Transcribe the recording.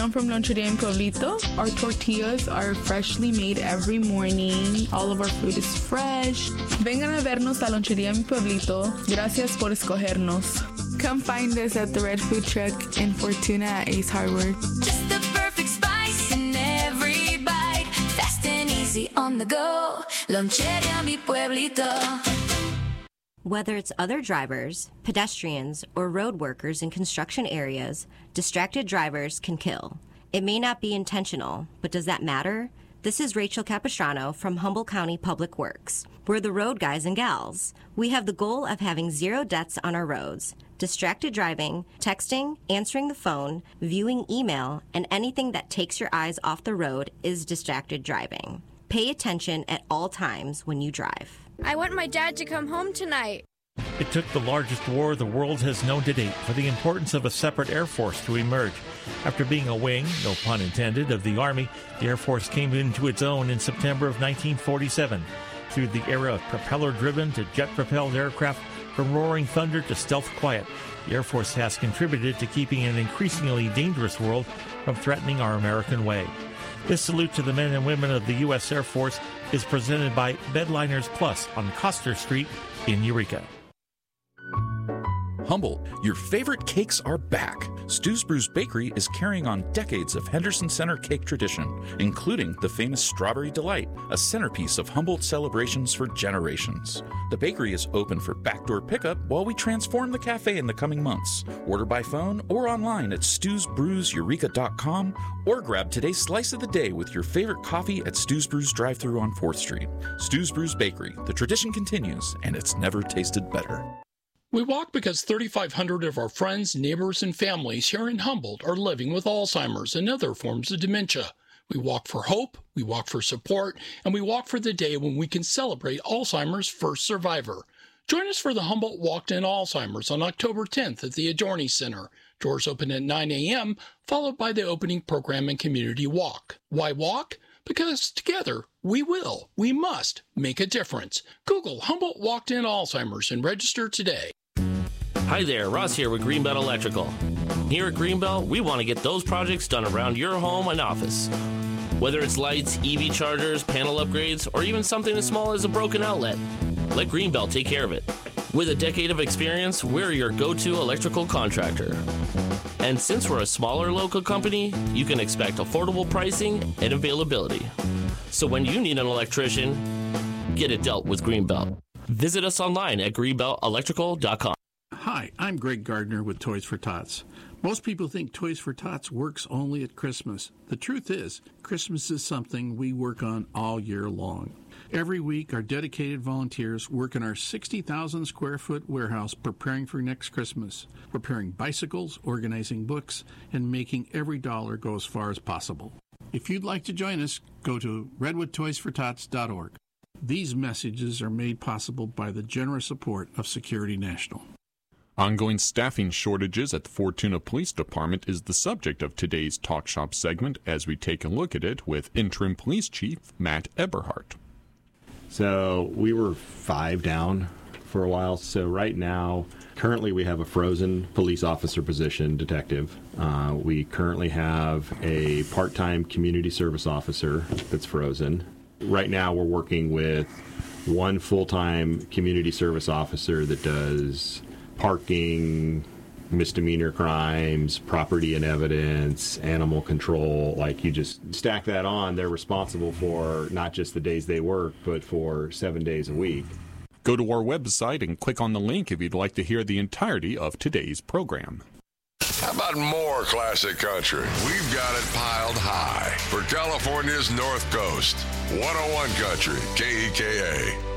I'm from Loncheria en Pueblito. Our tortillas are freshly made every morning. All of our food is fresh. Vengan a vernos a Loncheria en Pueblito. Gracias por escogernos. Come find us at the Red Food Truck in Fortuna at Ace Hardware. Just the perfect spice in every bite. Fast and easy on the go. Loncheria mi Pueblito. Whether it's other drivers, pedestrians, or road workers in construction areas, distracted drivers can kill. It may not be intentional, but does that matter? This is Rachel Capistrano from Humboldt County Public Works. We're the road guys and gals. We have the goal of having 0 deaths on our roads. Distracted driving, texting, answering the phone, viewing email, and anything that takes your eyes off the road is distracted driving. Pay attention at all times when you drive. I want my dad to come home tonight. It took the largest war the world has known to date for the importance of a separate Air Force to emerge. After being a wing, no pun intended, of the Army, the Air Force came into its own in September of 1947. Through the era of propeller-driven to jet-propelled aircraft, from roaring thunder to stealth quiet, the Air Force has contributed to keeping an increasingly dangerous world from threatening our American way. This salute to the men and women of the U.S. Air Force is presented by Bedliners Plus on Coster Street in Eureka. Humboldt, your favorite cakes are back. Stu's Brews Bakery is carrying on decades of Henderson Center cake tradition, including the famous Strawberry Delight, a centerpiece of Humboldt celebrations for generations. The bakery is open for backdoor pickup while we transform the cafe in the coming months. Order by phone or online at stewsbrewseureka.com or grab today's slice of the day with your favorite coffee at Stu's Brews drive-thru on 4th Street. Stu's Brews Bakery. The tradition continues, and it's never tasted better. We walk because 3,500 of our friends, neighbors, and families here in Humboldt are living with Alzheimer's and other forms of dementia. We walk for hope, we walk for support, and we walk for the day when we can celebrate Alzheimer's first survivor. Join us for the Humboldt Walk to End Alzheimer's on October 10th at the Adorni Center. Doors open at 9 a.m., followed by the opening program and community walk. Why walk? Because together, we must make a difference. Google Humboldt Walk to End Alzheimer's and register today. Hi there, Ross here with Greenbelt Electrical. Here at Greenbelt, we want to get those projects done around your home and office. Whether it's lights, EV chargers, panel upgrades, or even something as small as a broken outlet, let Greenbelt take care of it. With a decade of experience, we're your go-to electrical contractor. And since we're a smaller local company, you can expect affordable pricing and availability. So when you need an electrician, get it dealt with Greenbelt. Visit us online at greenbeltelectrical.com. Hi, I'm Greg Gardner with Toys for Tots. Most people think Toys for Tots works only at Christmas. The truth is, Christmas is something we work on all year long. Every week, our dedicated volunteers work in our 60,000 square foot warehouse preparing for next Christmas, repairing bicycles, organizing books, and making every dollar go as far as possible. If you'd like to join us, go to redwoodtoysfortots.org. These messages are made possible by the generous support of Security National. Ongoing staffing shortages at the Fortuna Police Department is the subject of today's Talk Shop segment as we take a look at it with Interim Police Chief Matt Eberhardt. So we were 5 down for a while. So right now, currently we have a frozen police officer position, detective. We currently have a part-time community service officer that's frozen. Right now we're working with one full-time community service officer that does parking, misdemeanor crimes, property and evidence, animal control. Like, you just stack that on, they're responsible for not just the days they work, but for 7 days a week. Go to our website and click on the link if you'd like to hear the entirety of today's program. How about more classic country? We've got it piled high for California's North Coast. 101 Country, KEKA.